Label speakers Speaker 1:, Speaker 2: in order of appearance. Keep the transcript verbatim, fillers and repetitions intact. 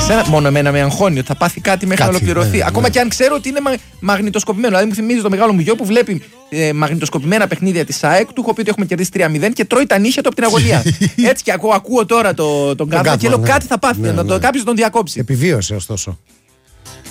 Speaker 1: Εσένα, μόνο εμένα με αγχώνει ότι θα πάθει κάτι μέχρι
Speaker 2: Κάτι,
Speaker 1: να ολοκληρωθεί.
Speaker 2: ναι,
Speaker 1: Ακόμα
Speaker 2: ναι.
Speaker 1: και αν ξέρω ότι είναι μα, μαγνητοσκοπημένο. Δηλαδή μου θυμίζει το μεγάλο μου γιο που βλέπει ε, μαγνητοσκοπημένα παιχνίδια τη ΑΕΚ. Του έχω πει ότι έχουμε κερδίσει τρία μηδέν και τρώει τα νύχια του από την αγωνία. Έτσι και ακούω, ακούω τώρα το, τον Κάθμα και λέω
Speaker 2: ναι.
Speaker 1: κάτι θα πάθει.
Speaker 2: Ναι,
Speaker 1: να
Speaker 2: ναι.
Speaker 1: το, κάποιος τον διακόψει.
Speaker 2: Επιβίωσε ωστόσο.